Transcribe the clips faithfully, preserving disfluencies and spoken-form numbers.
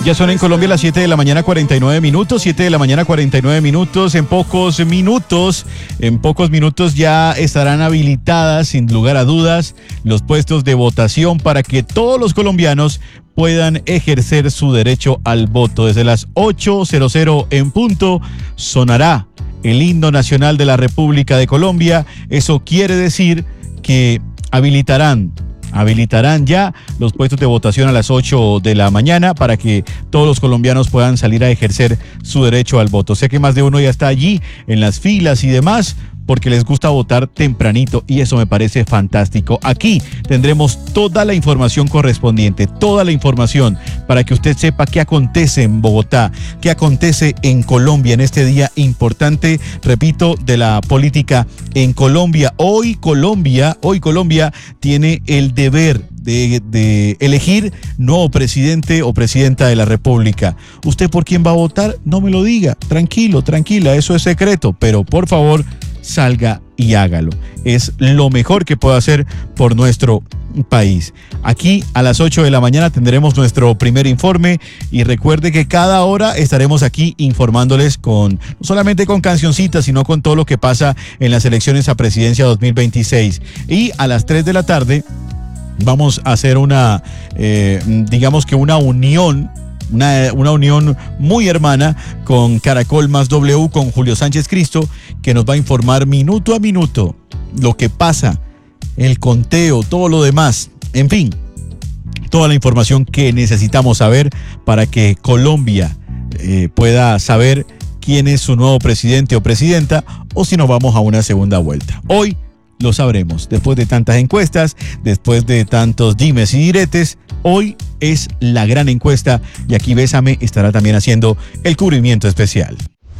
Ya son en Colombia las siete de la mañana cuarenta y nueve minutos, siete de la mañana cuarenta y nueve minutos. En pocos minutos, en pocos minutos ya estarán habilitadas, sin lugar a dudas, los puestos de votación para que todos los colombianos puedan ejercer su derecho al voto. Desde las ocho en punto sonará el himno nacional de la República de Colombia. Eso quiere decir que habilitarán Habilitarán ya los puestos de votación a las ocho de la mañana para que todos los colombianos puedan salir a ejercer su derecho al voto. Sé que más de uno ya está allí en las filas y demás porque les gusta votar tempranito y eso me parece fantástico. Aquí tendremos toda la información correspondiente, toda la información para que usted sepa qué acontece en Bogotá, qué acontece en Colombia en este día importante, repito, de la política en Colombia. Hoy Colombia, hoy Colombia tiene el deber De, de elegir nuevo presidente o presidenta de la República. ¿Usted por quién va a votar? No me lo diga. Tranquilo, tranquila, eso es secreto, pero por favor salga y hágalo. Es lo mejor que puede hacer por nuestro país. Aquí a las ocho de la mañana tendremos nuestro primer informe y recuerde que cada hora estaremos aquí informándoles con, no solamente con cancioncitas, sino con todo lo que pasa en las elecciones a presidencia dos mil veintiséis. Y a las tres de la tarde vamos a hacer una, eh, digamos que una unión, una, una unión muy hermana con Caracol más W, con Julio Sánchez Cristo, que nos va a informar minuto a minuto lo que pasa, el conteo, todo lo demás, en fin, toda la información que necesitamos saber para que Colombia eh, pueda saber quién es su nuevo presidente o presidenta, o si nos vamos a una segunda vuelta. Hoy lo sabremos, después de tantas encuestas, después de tantos dimes y diretes. Hoy es la gran encuesta y aquí Bésame estará también haciendo el cubrimiento especial.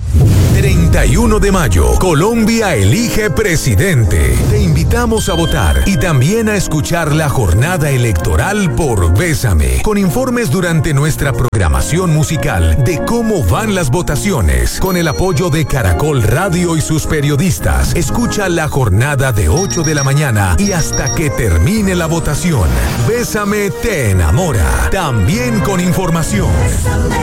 treinta y uno de mayo, Colombia elige presidente. Te invitamos a votar y también a escuchar la jornada electoral por Bésame, con informes durante nuestra programación musical de cómo van las votaciones. Con el apoyo de Caracol Radio y sus periodistas, escucha la jornada de ocho de la mañana y hasta que termine la votación. Bésame te enamora, también con información.